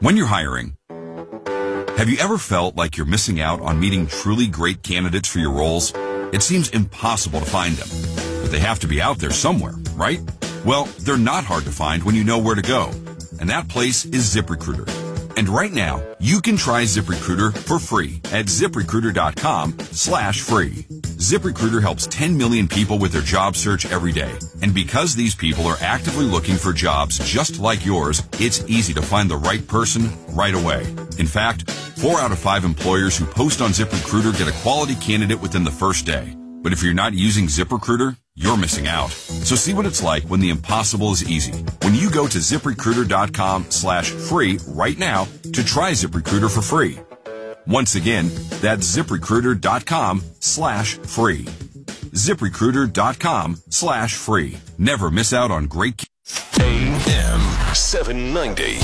When you're hiring, have you ever felt like you're missing out on meeting truly great candidates for your roles? It seems impossible to find them, but they have to be out there somewhere, right? Well, they're not hard to find when you know where to go, and that place is ZipRecruiter. And right now, you can try ZipRecruiter for free at ZipRecruiter.com/free. ZipRecruiter helps 10 million people with their job search every day. And because these people are actively looking for jobs just like yours, it's easy to find the right person right away. In fact, 4 out of 5 employers who post on ZipRecruiter get a quality candidate within the first day. But if you're not using ZipRecruiter, you're missing out. So see what it's like when the impossible is easy. When you go to ZipRecruiter.com/free right now to try ZipRecruiter for free. Once again, that's ZipRecruiter.com/free. ZipRecruiter.com/free. Never miss out on great... AM 790.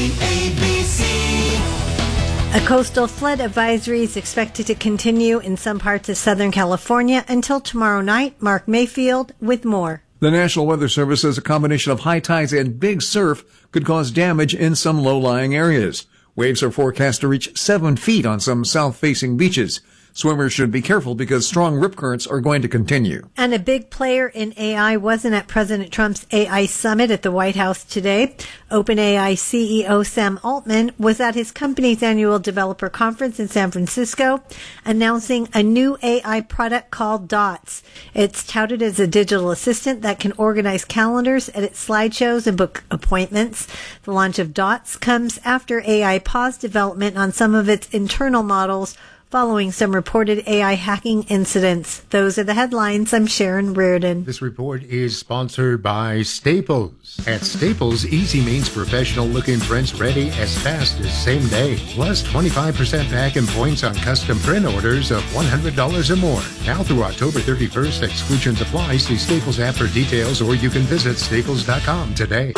KABC. A coastal flood advisory is expected to continue in some parts of Southern California until tomorrow night. Mark Mayfield with more. The National Weather Service says a combination of high tides and big surf could cause damage in some low-lying areas. Waves are forecast to reach 7 feet on some south-facing beaches. Swimmers should be careful because strong rip currents are going to continue. And a big player in AI wasn't at President Trump's AI summit at the White House today. OpenAI CEO Sam Altman was at his company's annual developer conference in San Francisco, announcing a new AI product called Dots. It's touted as a digital assistant that can organize calendars, edit slideshows, and book appointments. The launch of Dots comes after AI paused development on some of its internal models following some reported AI hacking incidents. Those are the headlines. I'm Sharon Reardon. This report is sponsored by Staples. At Staples, easy means professional-looking prints ready as fast as same day. Plus 25% back in points on custom print orders of $100 or more. Now through October 31st, exclusions apply. See Staples app for details, or you can visit staples.com today.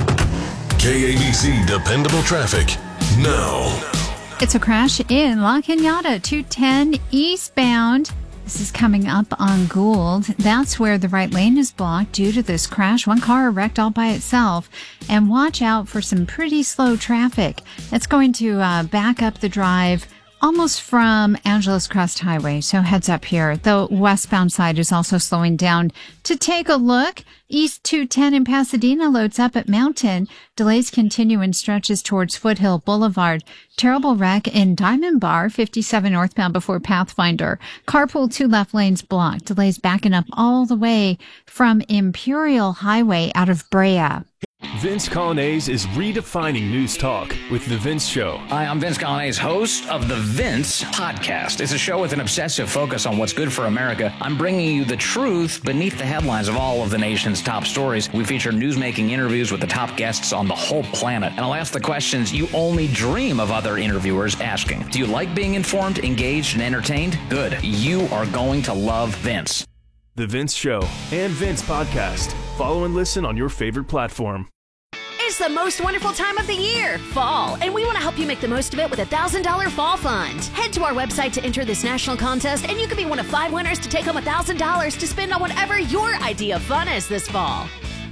KABC Dependable Traffic now. It's a crash in La Cañada, 210 eastbound. This is coming up on Gould. That's where the right lane is blocked due to this crash. One car wrecked all by itself. And watch out for some pretty slow traffic. That's going to back up the drive almost from Angeles Crest Highway. So heads up here. The westbound side is also slowing down. To take a look, East 210 in Pasadena loads up at Mountain. Delays continue and stretches towards Foothill Boulevard. Terrible wreck in Diamond Bar, 57 northbound before Pathfinder. Carpool 2 left lanes blocked. Delays backing up all the way from Imperial Highway out of Brea. Vince Colonnese is redefining news talk with The Vince Show. Hi, I'm Vince Colonnese, host of The Vince Podcast. It's a show with an obsessive focus on what's good for America. I'm bringing you the truth beneath the headlines of all of the nation's top stories. We feature newsmaking interviews with the top guests on the whole planet. And I'll ask the questions you only dream of other interviewers asking. Do you like being informed, engaged, and entertained? Good. You are going to love Vince. The Vince Show and Vince Podcast. Follow and listen on your favorite platform. It's the most wonderful time of the year, fall, and we want to help you make the most of it with a $1,000 fall fund. Head to our website to enter this national contest, and you could be one of 5 winners to take home $1,000 to spend on whatever your idea of fun is this fall.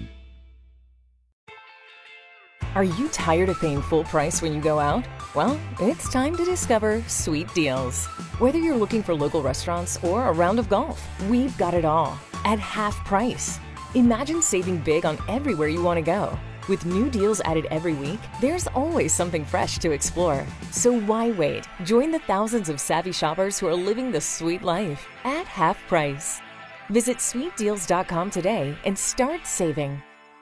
Are you tired of paying full price when you go out? Well, it's time to discover Sweet Deals. Whether you're looking for local restaurants or a round of golf, we've got it all at half price. Imagine saving big on everywhere you want to go. With new deals added every week, there's always something fresh to explore. So why wait? Join the thousands of savvy shoppers who are living the sweet life at half price. Visit sweetdeals.com today and start saving.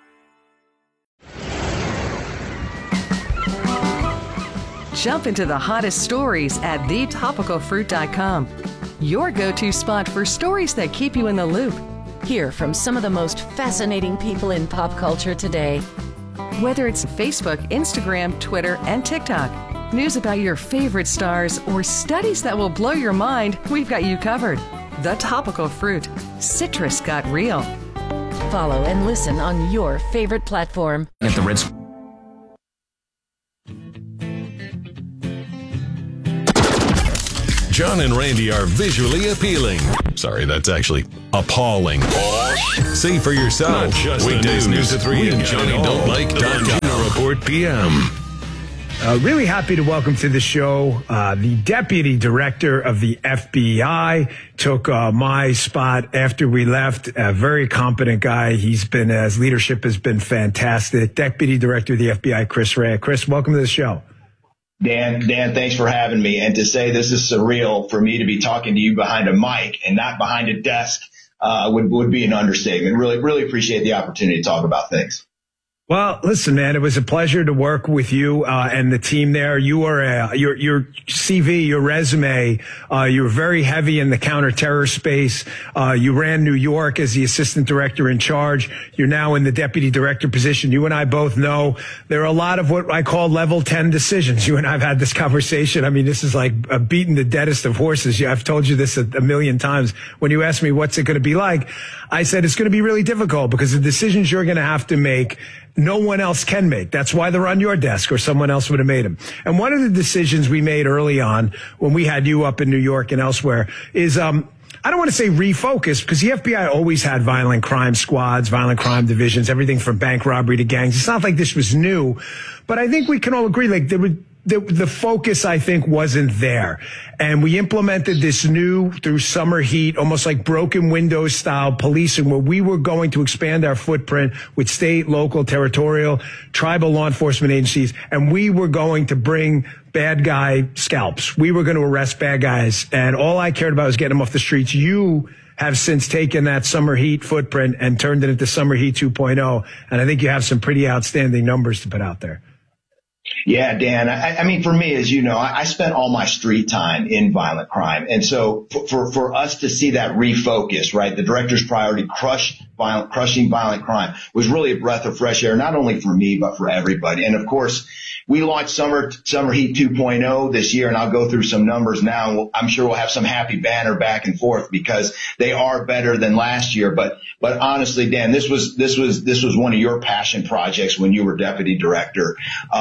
Jump into the hottest stories at thetopicalfruit.com. Your go-to spot for stories that keep you in the loop. Hear from some of the most fascinating people in pop culture today. Whether it's Facebook, Instagram, Twitter, and TikTok, news about your favorite stars, or studies that will blow your mind, we've got you covered. The Topical Fruit. Citrus got real. Follow and listen on your favorite platform. At the Ritz. John and Randy are visually appealing. Sorry, that's actually appalling. See for yourself. Not just Weekdays the news. news at 3 and Johnny Don't Like. Report PM. Really happy to welcome to the show the Deputy Director of the FBI. Took my spot after we left. A very competent guy. His leadership has been fantastic. Deputy Director of the FBI, Chris Wray. Chris, welcome to the show. Dan, thanks for having me. And to say this is surreal for me to be talking to you behind a mic and not behind a desk would be an understatement. Really appreciate the opportunity to talk about things. Well, listen, man, it was a pleasure to work with you and the team there. You were your CV, your resume. You were very heavy in the counterterror space. You ran New York as the assistant director in charge. You're now in the deputy director position. You and I both know there are a lot of what I call level 10 decisions. You and I have had this conversation. I mean, this is like beating the deadest of horses. I've told you this a million times. When you asked me what's it going to be like, I said it's going to be really difficult because the decisions you're going to have to make, no one else can make. That's why they're on your desk, or someone else would have made them. And one of the decisions we made early on when we had you up in New York and elsewhere is, I don't want to say refocus, because the FBI always had violent crime squads, violent crime divisions, everything from bank robbery to gangs. It's not like this was new, but I think we can all agree, like, the focus, I think, wasn't there. And we implemented this new, through summer heat, almost like broken windows style policing, where we were going to expand our footprint with state, local, territorial, tribal law enforcement agencies. And we were going to bring bad guy scalps. We were going to arrest bad guys. And all I cared about was getting them off the streets. You have since taken that summer heat footprint and turned it into summer heat 2.0. And I think you have some pretty outstanding numbers to put out there. Yeah, Dan. I mean, for me, as you know, I spent all my street time in violent crime. And so for us to see that refocus, right, the director's priority, crushing violent crime, was really a breath of fresh air, not only for me, but for everybody. And of course, we launched Summer Heat 2.0 this year, and I'll go through some numbers now. I'm sure we'll have some happy banter back and forth because they are better than last year. But honestly, Dan, this was one of your passion projects when you were deputy director,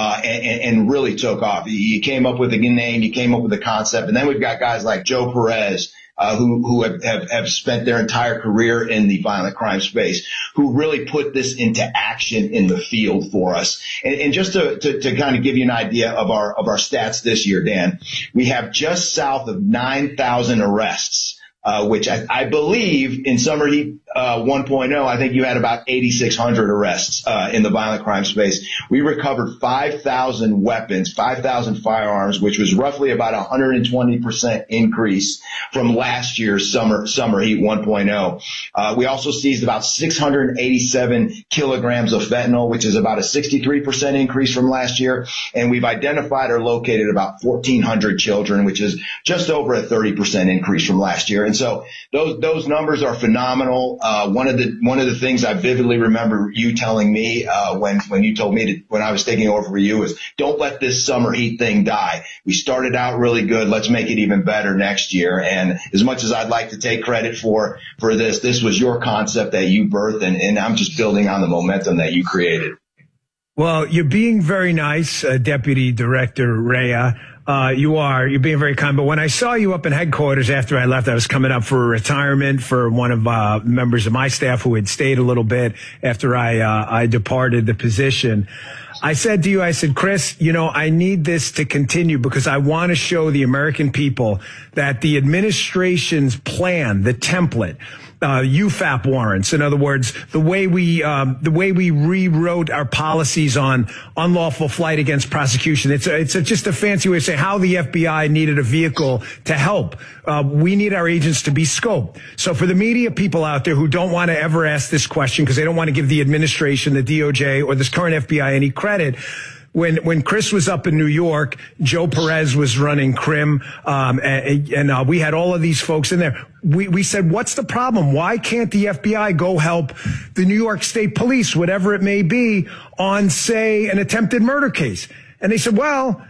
and really took off. You came up with a name, you came up with a concept, and then we've got guys like Joe Perez, who have spent their entire career in the violent crime space, who really put this into action in the field for us. And just to kind of give you an idea of our stats this year, Dan, we have just south of 9,000 arrests, which I believe in Summer Heat 1.0, I think you had about 8,600 arrests in the violent crime space. We recovered 5,000 weapons, 5,000 firearms, which was roughly about 120% increase from last year's Summer Heat 1.0. We also seized about 687 kilograms of fentanyl, which is about a 63% increase from last year. And we've identified or located about 1,400 children, which is just over a 30% increase from last year. And so those numbers are phenomenal. One of the things I vividly remember you telling me when you told me when I was taking over for you was, don't let this summer heat thing die. We started out really good. Let's make it even better next year. And as much as I'd like to take credit for this was your concept that you birthed, and I'm just building on the momentum that you created. Well, you're being very nice, Deputy Director Rhea. You're being very kind. But when I saw you up in headquarters after I left, I was coming up for a retirement for one of members of my staff who had stayed a little bit after I departed the position. I said to you, I said, Chris, I need this to continue because I want to show the American people that the administration's plan, the template, UFAP warrants. In other words, the way we rewrote our policies on unlawful flight against prosecution. It's just a fancy way of saying how the FBI needed a vehicle to help. We need our agents to be scoped. So for the media people out there who don't want to ever ask this question because they don't want to give the administration, the DOJ, or this current FBI any credit, when Chris was up in New York, Joe Perez was running CRIM, and we had all of these folks in there. We said, what's the problem? Why can't the FBI go help the New York State Police, whatever it may be, on, say, an attempted murder case? And they said, well,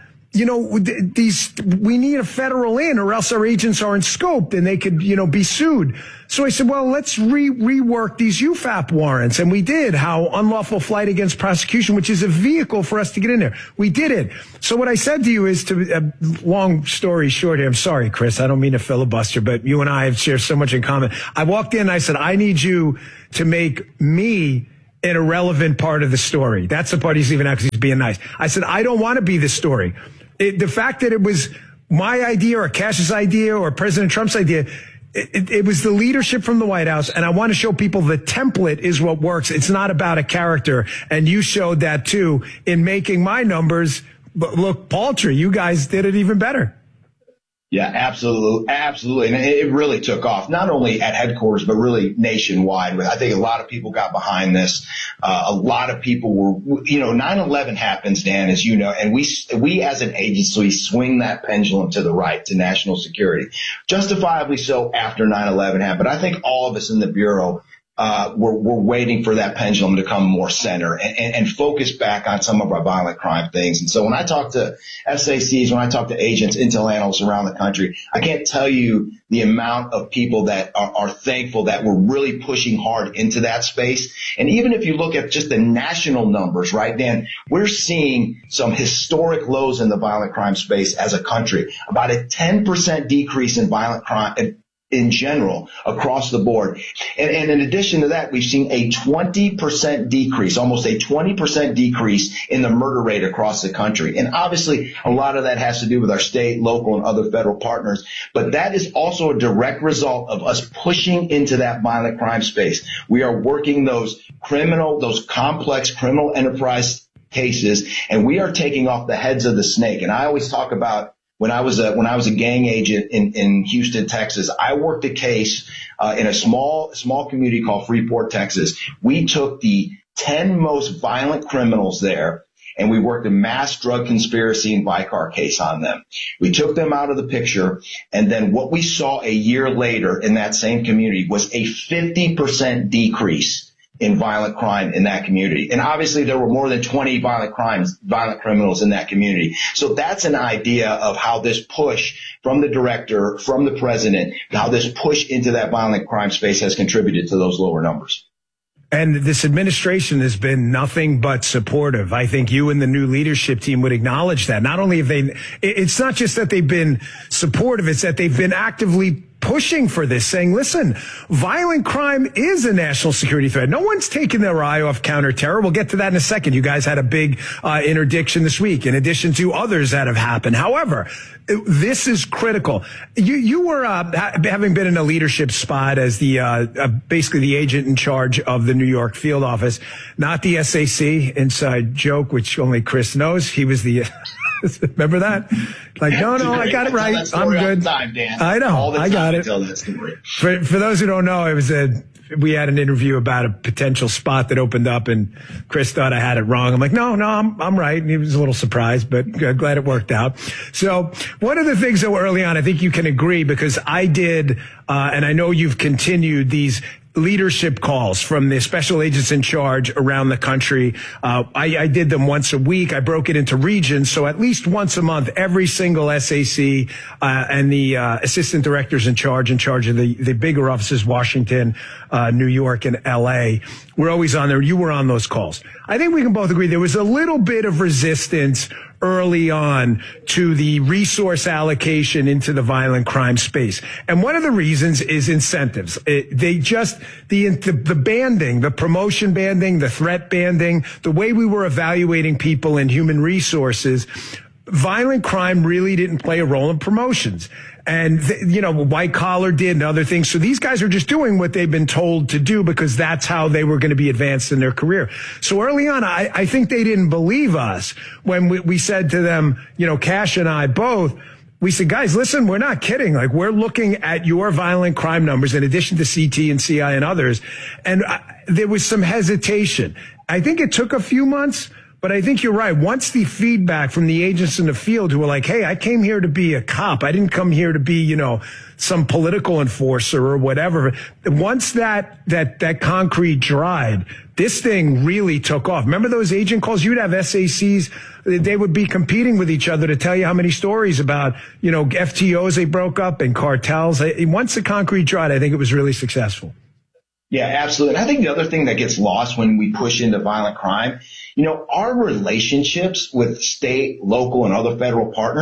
we need a federal in or else our agents aren't scoped and they could, be sued. So I said, well, let's rework these UFAP warrants. And we did how unlawful flight against prosecution, which is a vehicle for us to get in there. We did it. So what I said to you is long story short here. I'm sorry, Chris. I don't mean to filibuster, but you and I have shared so much in common. I walked in and I said, I need you to make me an irrelevant part of the story. That's the part he's leaving out because he's being nice. I said, I don't want to be the story. The fact that it was my idea or Cash's idea or President Trump's idea, it was the leadership from the White House, and I want to show people the template is what works. It's not about a character, and you showed that too in making my numbers look paltry. You guys did it even better. Yeah, absolutely. And it really took off, not only at headquarters, but really nationwide. I think a lot of people got behind this. A lot of people were, 9/11 happens, Dan, as you know, and we as an agency swing that pendulum to the right, to national security. Justifiably so after 9/11 happened. I think all of us in the Bureau we're waiting for that pendulum to come more center and focus back on some of our violent crime things. And so when I talk to SACs, when I talk to agents, intel analysts around the country, I can't tell you the amount of people that are thankful that we're really pushing hard into that space. And even if you look at just the national numbers, right, Dan, we're seeing some historic lows in the violent crime space as a country, about a 10% decrease in violent crime in general across the board. And in addition to that, we've seen a 20% decrease, almost a 20% decrease in the murder rate across the country. And obviously, a lot of that has to do with our state, local, and other federal partners. But that is also a direct result of us pushing into that violent crime space. We are working those complex criminal enterprise cases, and we are taking off the heads of the snake. And I always talk about when I was a gang agent in Houston, Texas, I worked a case in a small community called Freeport, Texas. We took the 10 most violent criminals there, and we worked a mass drug conspiracy and Vicar case on them. We took them out of the picture, and then what we saw a year later in that same community was a 50% decrease in violent crime in that community. And obviously there were more than 20 violent criminals in that community. So that's an idea of how this push from the director, from the president, how this push into that violent crime space has contributed to those lower numbers. And this administration has been nothing but supportive. I think you and the new leadership team would acknowledge that. Not only have it's not just that they've been supportive, it's that they've been actively pushing for this, saying, listen, violent crime is a national security threat. No one's taken their eye off counterterror. We'll get to that in a second. You guys had a big interdiction this week, in addition to others that have happened. However, this is critical. You were, having been in a leadership spot as the basically the agent in charge of the New York field office, not the SAC, inside joke, which only Chris knows. He was the... Remember that? Like, no, I got it right. I'm good. I know. I got it. For those who don't know, we had an interview about a potential spot that opened up, and Chris thought I had it wrong. I'm like, no, I'm right. And he was a little surprised, but glad it worked out. So one of the things that were early on, I think you can agree, because I did, and I know you've continued these leadership calls from the special agents in charge around the country. I did them once a week. I broke it into regions. So at least once a month, every single SAC and the assistant directors in charge of the bigger offices, Washington, New York, and LA, we're always on there. You were on those calls. I think we can both agree there was a little bit of resistance early on to the resource allocation into the violent crime space. And one of the reasons is incentives. The banding, the promotion banding, the threat banding, the way we were evaluating people in human resources, violent crime really didn't play a role in promotions. And, white collar did and other things. So these guys are just doing what they've been told to do because that's how they were going to be advanced in their career. So early on, I think they didn't believe us when we said to them, Cash and I both, we said, guys, listen, we're not kidding. Like, we're looking at your violent crime numbers in addition to CT and CI and others. And there was some hesitation. I think it took a few months. But I think you're right. Once the feedback from the agents in the field who were like, hey, I came here to be a cop. I didn't come here to be, some political enforcer or whatever. Once that concrete dried, this thing really took off. Remember those agent calls? You'd have SACs. They would be competing with each other to tell you how many stories about, FTOs they broke up and cartels. Once the concrete dried, I think it was really successful. Yeah, absolutely. And I think the other thing that gets lost when we push into violent crime, our relationships with state, local, and other federal partners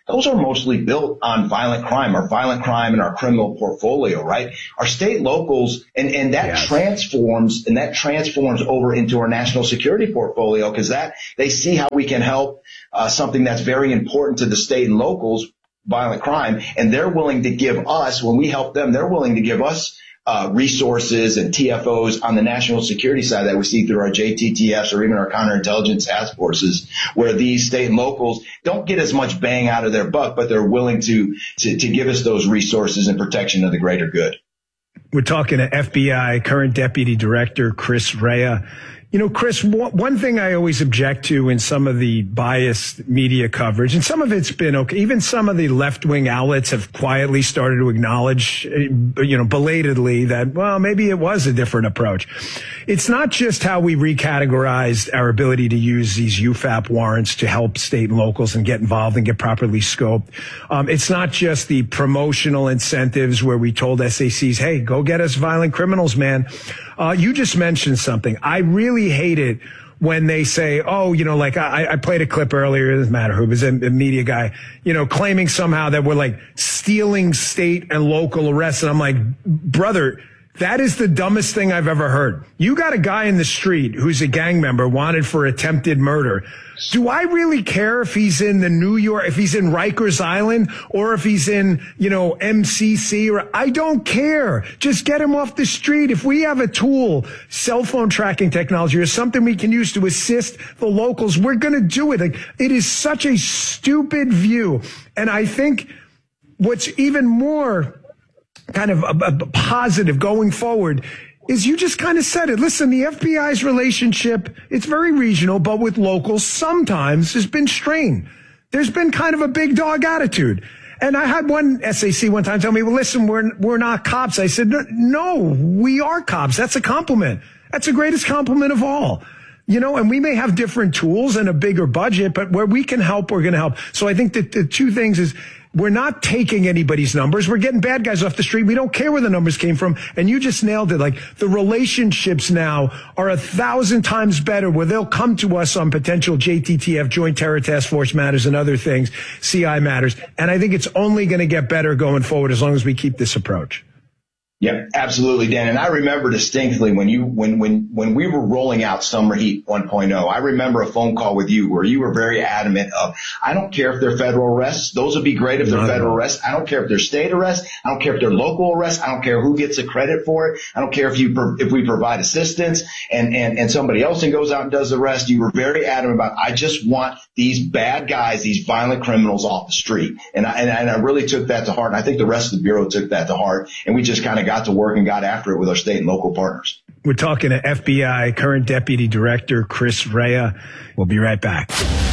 those are mostly built on violent crime and our criminal portfolio, right? Our state locals, and that transforms over into our national security portfolio, because that they see how we can help something that's very important to the state and locals, violent crime, and they're willing to give us, when we help them, they're willing to give us resources and TFOs on the national security side that we see through our JTTFs or even our counterintelligence task forces, where these state and locals don't get as much bang out of their buck, but they're willing to give us those resources in protection of the greater good. We're talking to FBI current Deputy Director Chris Wray. You know, Chris, one thing I always object to in some of the biased media coverage, and some of it's been okay, even some of the left-wing outlets have quietly started to acknowledge, belatedly that, well, maybe it was a different approach. It's not just how we recategorized our ability to use these UFAP warrants to help state and locals and get involved and get properly scoped. It's not just the promotional incentives where we told SACs, hey, go get us violent criminals, man. You just mentioned something. I really hate it when they say, oh, like I played a clip earlier, it doesn't matter who, it was a media guy, claiming somehow that we're like stealing state and local arrests. And I'm like, brother, that is the dumbest thing I've ever heard. You got a guy in the street who's a gang member wanted for attempted murder. Do I really care if he's in if he's in Rikers Island or if he's in, MCC, or I don't care. Just get him off the street. If we have a tool, cell phone tracking technology or something we can use to assist the locals, we're going to do it. Like, it is such a stupid view. And I think what's even more kind of a positive going forward is you just kind of said it. Listen, the FBI's relationship, it's very regional, but with locals sometimes has been strained. There's been kind of a big dog attitude. And I had one SAC one time tell me, well, listen, we're not cops. I said, no, we are cops. That's a compliment. That's the greatest compliment of all. And we may have different tools and a bigger budget, but where we can help, we're going to help. So I think that the two things is, we're not taking anybody's numbers. We're getting bad guys off the street. We don't care where the numbers came from. And you just nailed it. Like, the relationships now are 1,000 times better, where they'll come to us on potential JTTF, Joint Terror Task Force matters, and other things, CI matters. And I think it's only going to get better going forward as long as we keep this approach. Yeah, absolutely, Dan. And I remember distinctly when we were rolling out Summer Heat 1.0, I remember a phone call with you where you were very adamant of, I don't care if they're federal arrests. Those would be great if they're federal arrests. I don't care if they're state arrests. I don't care if they're local arrests. I don't care who gets the credit for it. I don't care if we provide assistance and somebody else goes out and does the rest. You were very adamant about, I just want these bad guys, these violent criminals off the street. And I really took that to heart. And I think the rest of the Bureau took that to heart. And we just kind of got to work and got after it with our state and local partners. We're talking to FBI current Deputy Director Chris Wray. We'll be right back.